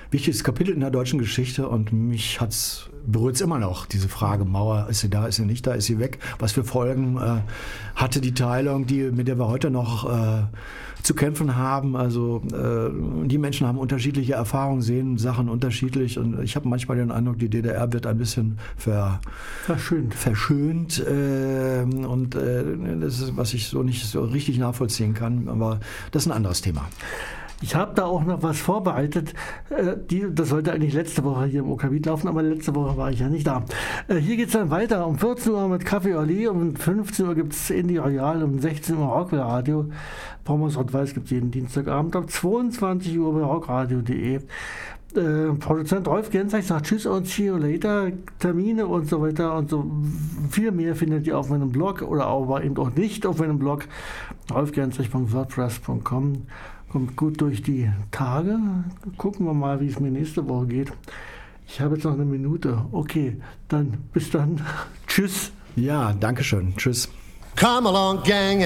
wichtiges Kapitel in der deutschen Geschichte und mich berührt es immer noch, diese Frage, Mauer, ist sie da, ist sie nicht da, ist sie weg? Was für Folgen hatte die Teilung, mit der wir heute noch zu kämpfen haben? Also die Menschen haben unterschiedliche Erfahrungen, sehen Sachen unterschiedlich und ich habe manchmal den Eindruck, die DDR wird ein bisschen verschönt und das ist, was ich so nicht so richtig nachvollziehen kann, aber das ist ein anderes Thema. Ich habe da auch noch was vorbereitet. Das sollte eigentlich letzte Woche hier im OKW laufen, aber letzte Woche war ich ja nicht da. Hier geht es dann weiter. Um 14 Uhr mit Café Olé, um 15 Uhr gibt es Indie Royal, um 16 Uhr Rockwell Radio. Pommes Rot-Weiß gibt es jeden Dienstagabend. Um 22 Uhr bei rockradio.de. Produzent Rolf Gensreich sagt Tschüss und see you later, Termine und so weiter und so viel mehr findet ihr auf meinem Blog oder aber eben auch nicht auf meinem Blog rolfgensreich.wordpress.com. Kommt gut durch die Tage. Gucken wir mal, wie es mir nächste Woche geht. Ich habe jetzt noch eine Minute. Okay, dann bis dann. Tschüss. Ja, danke schön. Tschüss. Come along, gang.